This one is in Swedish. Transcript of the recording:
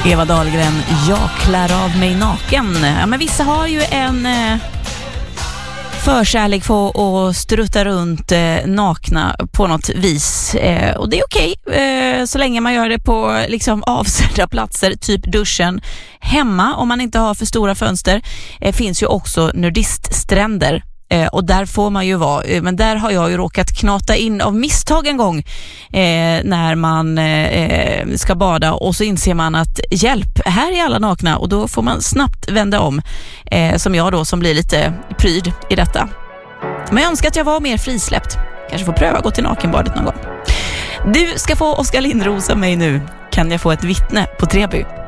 Eva Dahlgren, jag klär av mig naken. Ja, men vissa har ju en förkärlek för att strutta runt nakna på något vis. Och det är okej, så länge man gör det på liksom avsedda platser, typ duschen. Hemma, om man inte har för stora fönster, finns ju också nudiststränder. Och där får man ju vara, men där har jag ju råkat knata in av misstag en gång när man ska bada, och så inser man att hjälp, här är alla nakna, och då får man snabbt vända om, som jag då som blir lite pryd i detta. Men jag önskar att jag var mer frisläppt, kanske får pröva att gå till nakenbadet någon gång. Du ska få Oskar Lindros av mig nu, kan jag få ett vittne på Treby.